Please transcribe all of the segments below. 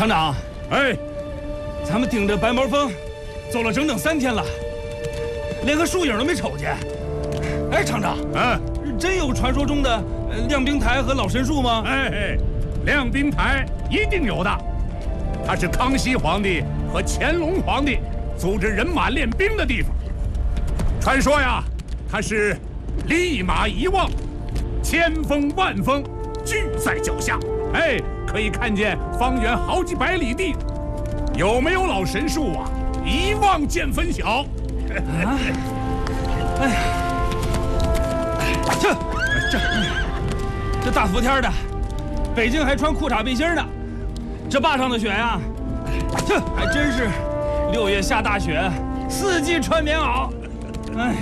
厂长， 哎， 咱们顶着白毛风走了整整3天了，连个树影都没瞅见。哎，厂长，真有传说中的亮冰台和老神树吗？ 哎，亮冰台一定有的，它是康熙皇帝和乾隆皇帝组织人马练兵的地方。传说呀，它是立马一望，千峰万峰聚在脚下，哎，可以看见方圆好几百里地。有没有老神树啊？一望见分晓。 哎呀，这大伏天的，北京还穿裤衩背心呢，这坝上的雪呀，还真是6月下大雪，4季穿棉袄。哎，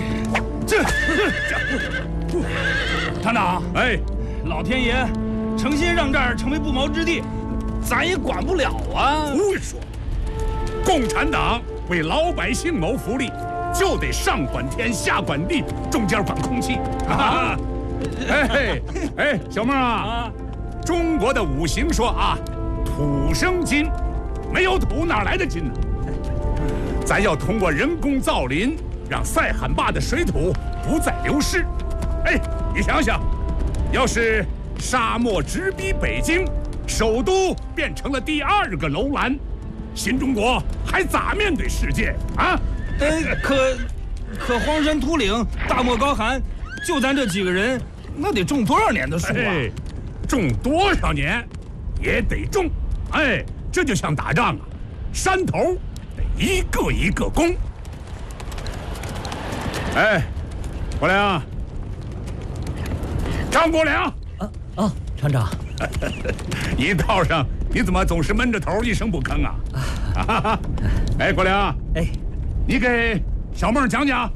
厂长， 哎， 老天爷诚心让这儿成为不毛之地，咱也管不了啊。 胡说！共产党为老百姓谋福利，就得上管天下管地，中间管空气啊！哎，小妹啊，中国的五行说啊，土生金，没有土哪来的金呢？咱要通过人工造林，让塞罕坝的水土不再流失。哎，你想想，要是沙漠直逼北京，首都变成了第2个楼兰，新中国还咋面对世界啊？ 可荒山秃岭，大漠高寒，就咱这几个人，那得种多少年的树啊？ 种多少年也得种。哎，这就像打仗啊，山头得一个一个攻。哎，国良，张国良。 厂长， 一道上你怎么总是闷着头一声不吭啊？哎，国良， 哎， 你给小妹讲讲。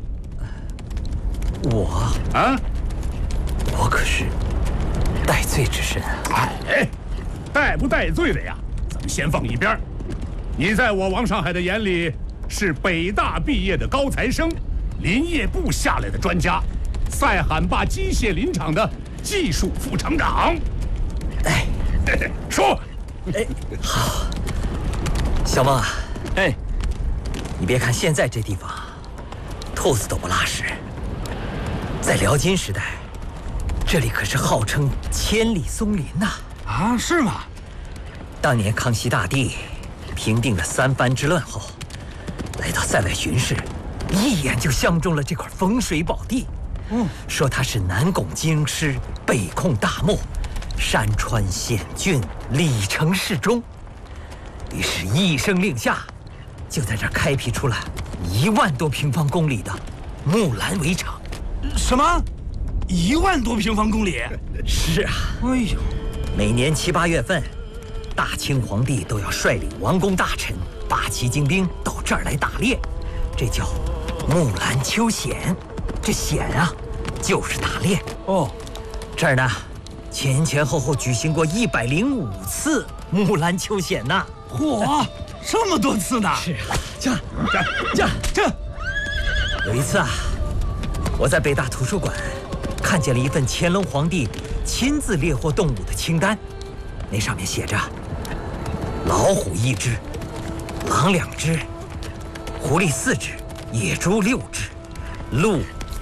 我可是戴罪之身啊！ 哎，戴不戴罪的呀，咱们先放一边。你在我王上海的眼里是北大毕业的高材生，林业部下来的专家，塞罕坝机械林场的技术副厂长。 哎， 说， 哎，好，小孟啊， 哎， 你别看现在这地方，兔子都不拉屎，在辽金时代，这里可是号称千里松林呐！ 啊，是吗？ 当年康熙大帝平定了3藩之乱后，来到塞外巡视，一眼就相中了这块风水宝地。说它是南拱京师，北控大漠，山川险峻，里城适中。于是，一声令下，就在这儿开辟出了1万多平方公里的木兰围场。 什么？1万多平方公里？ 是啊。 哎呦， 每年7、8月份，大清皇帝都要率领王公大臣、八旗精兵到这儿来打猎，这叫木兰秋显。这显啊，就是打猎。这儿呢，前后举行过105次木兰秋显呐。 嚯，这么多次呢？ 是啊，这。有一次啊，我在北大图书馆看见了一份乾隆皇帝亲自猎获动物的清单，那上面写着：老虎1只，狼2只，狐狸4只，野猪6只，鹿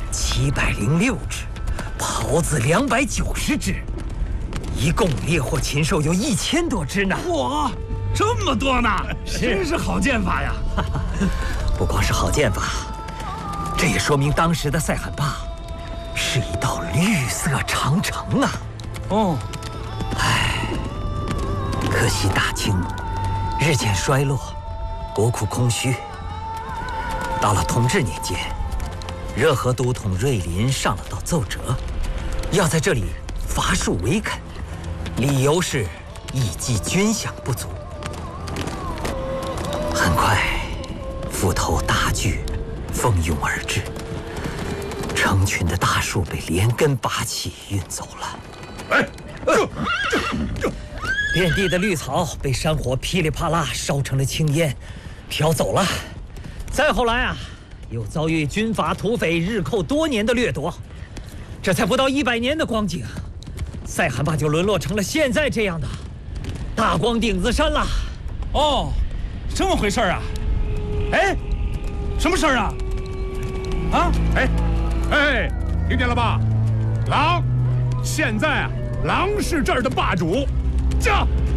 706只，狍子290只，一共猎获禽兽有1000多只呢。 嚯，这么多呢！真是好剑法呀！ 不光是好剑法，这也说明当时的塞罕坝是一道绿色长城啊！可惜大清日渐衰落，国库空虚。到了同治年间，热河都统瑞林上了道奏折，要在这里伐树围垦，理由是以济军饷不足。很快，斧头大锯蜂拥而至，成群的大树被连根拔起运走了。遍地的绿草被山火噼里啪啦烧成了青烟，飘走了。再后来啊，又遭遇军阀土匪日寇多年的掠夺，这才不到100年的光景，塞罕坝就沦落成了现在这样的大光顶子山了。 哦，这么回事啊？哎，什么事儿啊？啊？ 哎，听见了吧？狼，现在啊，狼是这儿的霸主。这，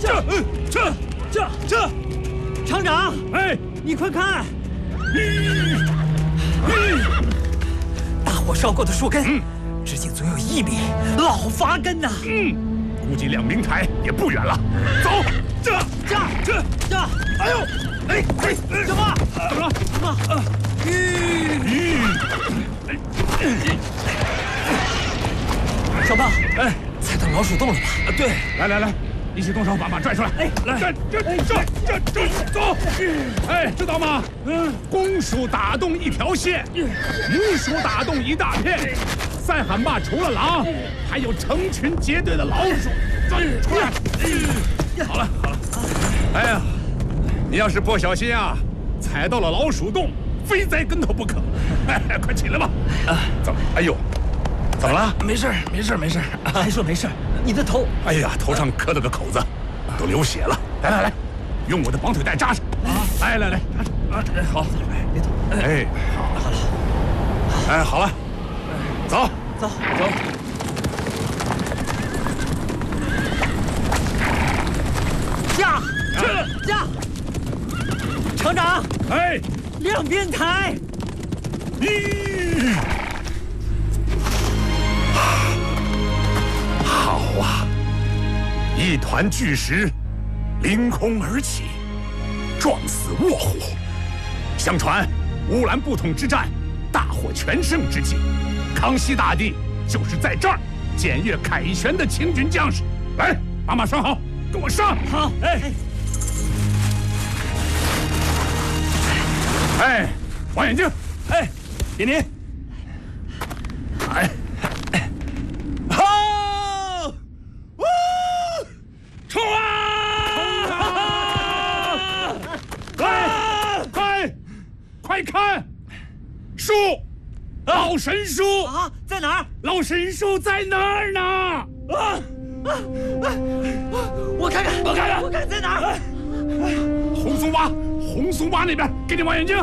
厂长， 哎， 你快看，大火烧过的树根，直径足有1米，老伐根呐。 估计2明台也不远了。走，这，哎呦， 什么？ 怎么了？ 什么？小胖，猜到老鼠洞了吧？ 对， 来，一起动手把马拽出来。来，这，走。哎，知道吗？公鼠打洞一条线，母鼠打洞一大片。赛罕坝除了狼，还有成群结队的老鼠。出来！好了，哎呀，你要是不小心啊，踩到了老鼠洞，非栽跟头不可。哎，快起来吧！怎么？哎呦，怎么了？ 没事。 还说没事，你的头…… 哎呀，头上磕了个口子，都流血了。来，用我的绑腿带扎上。来， 好， 别动。 哎，好了。哎，好了，走。 驾！厂长， 哎， 亮边台。 好啊！一团巨石凌空而起，撞死卧虎。相传乌兰布统之战大获全胜之际，康熙大帝就是在这儿检阅凯旋的清军将士。来，把马拴好，跟我上！ 好， 哎，望远镜， 点您。好，冲啊！ 快看，树，老神树啊，在哪儿？ 老神树在那儿呢！ 我看看在哪儿？ 红松洼那边，给你望远镜。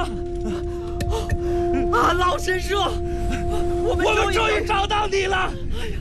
老神树，我们终于找到你了！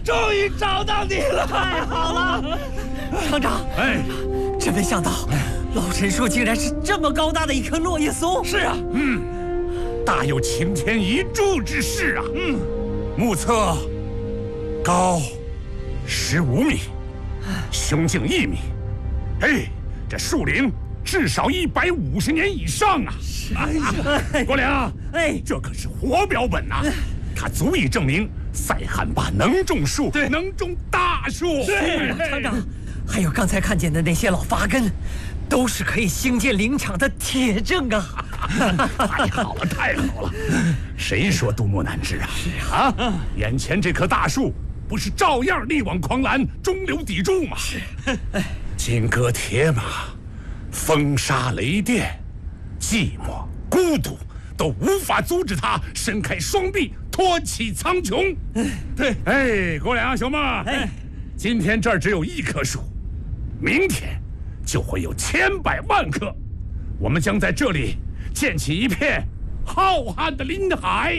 太好了，厂长！ 哎， 真没想到，老神树竟然是这么高大的一棵落叶松。 是啊， 大有擎天一柱之势啊！目测高15米，胸径1米。哎，这树龄至少150年以上啊！国良，这可是活标本呐！它足以证明赛罕坝能种树，能种大树。 对，厂长，还有刚才看见的那些老伐根，都是可以兴建林场的铁证啊！ 太好了！谁说杜牧难治啊？是啊，眼前这棵大树不是照样力挽狂澜，中流砥柱吗？是，金戈铁马，风沙雷电，寂寞孤独都无法阻止他伸开双臂，托起苍穹。对，哎，国良、小梦，今天这儿只有1棵树，明天就会有千百万棵，我们将在这里建起一片浩瀚的林海。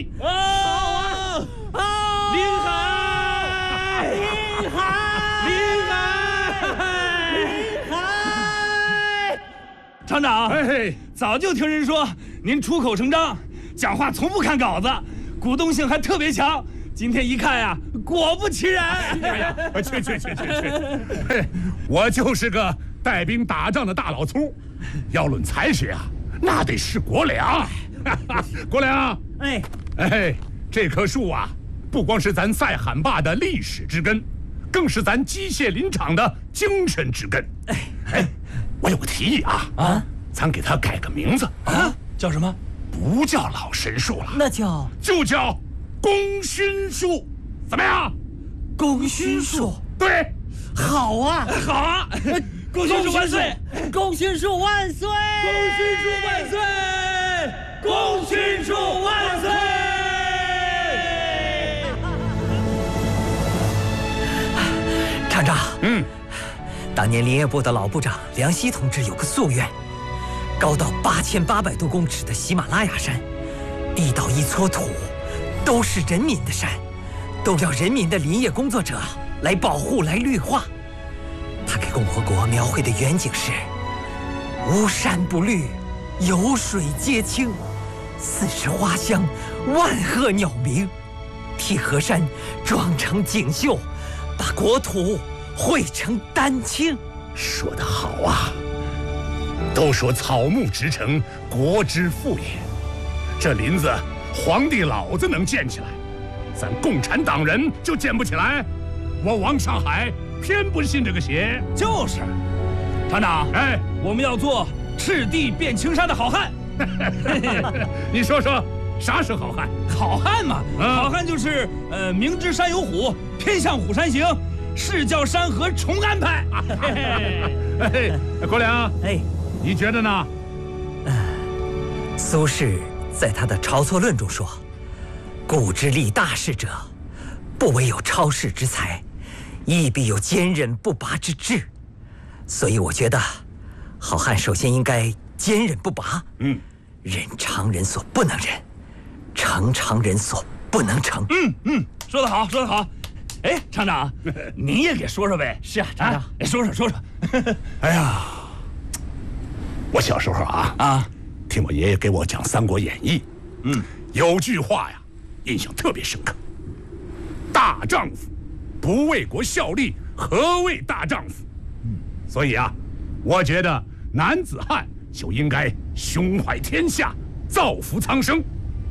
林海！ 厂长，早就听人说您出口成章，讲话从不看稿子，鼓动性还特别强。今天一看呀，果不其然。 去！我就是个带兵打仗的大老粗，要论才学啊，那得是国良。国良，这棵树啊，不光是咱赛罕坝的历史之根，更是咱机械林场的精神之根。我有个提议啊，咱给它改个名字啊， 叫什么？ 不叫老神树了， 那就叫功勋树，怎么样？ 功勋树， 对， 好啊！ 功勋树万岁！ 功勋树万岁！ 功勋树万岁！功勋树万岁！ 厂长， 当年林业部的老部长梁希同志有个夙愿，高到8800多公尺的喜马拉雅山，地道一撮土，都是人民的山，都要人民的林业工作者来保护、来绿化。他给共和国描绘的远景是：无山不绿，有水皆清，四时花香，万壑鸟鸣，替河山装成锦绣，把国土绘成丹青。 说得好啊！都说草木植成，国之父也。这林子，皇帝老子能建起来，咱共产党人就建不起来。我王上海偏不信这个邪。 就是，团长， 哎， 我们要做赤地变青山的好汉。 你说说，啥是好汉？ 好汉嘛，好汉就是明知山有虎，偏向虎山行，是叫山河重安排。 国良， 哎， 你觉得呢？ 苏轼在他的《晁错论》中说：“故之立大事者，不惟有超世之才，亦必有坚韧不拔之志。”所以我觉得，好汉首先应该坚韧不拔，忍常人所不能忍，成常人所不能成。 说得好，说得好。哎，厂长，您也给说说呗。 是啊，厂长， 说。 哎呀，我小时候听我爷爷给我讲《三国演义》，有句话呀，印象特别深刻：大丈夫不为国效力，何谓大丈夫？所以啊，我觉得男子汉就应该胸怀天下，造福苍生。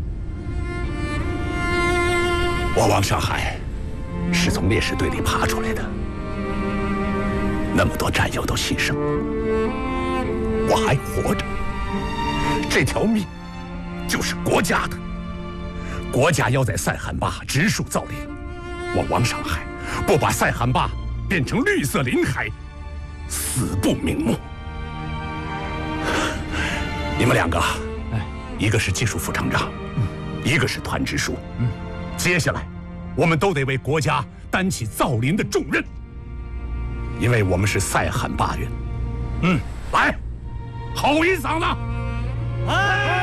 我王上海是从烈士队里爬出来的，那么多战友都牺牲，我还活着，这条命就是国家的。国家要在塞罕坝植树造林，我王上海不把塞罕坝变成绿色林海，死不瞑目。你们两个，一个是技术副厂长，一个是团支书，接下来我们都得为国家担起造林的重任，因为我们是塞罕坝人。来，吼一嗓子！